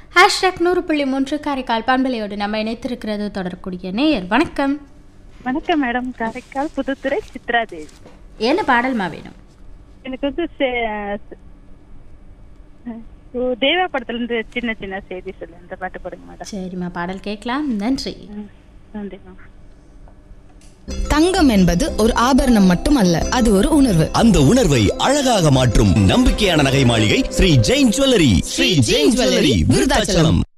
#100.3 காரைக்கால் பண்பலையோடு நம்ம இணைத்திருக்கிறது தொடரக்கூடிய நேயர். வணக்கம். வணக்கம் மேடம். காரைக்கால் புதுத்துறை சித்ரா தேவி. என்ன பாடல்மா வேணும்? எனக்கு வந்து தேவா படத்துல இருந்து சின்ன சின்ன செய்தி சொல்லு அந்த பாட்டு போடுங்க மேடம். சரிம்மா, பாடல் கேட்கலாம். நன்றி. நன்றி மேம். தங்கம் என்பது ஒரு ஆபரணம் மட்டுமல்ல, அது ஒரு உணர்வு. அந்த உணர்வை அழகாக மாற்றும் நம்பிக்கையான நகை மாளிகை ஸ்ரீ ஜெயின் ஜுவல்லரி. ஸ்ரீ ஜெயின் ஜுவல்லரி, விருதாச்சலம்.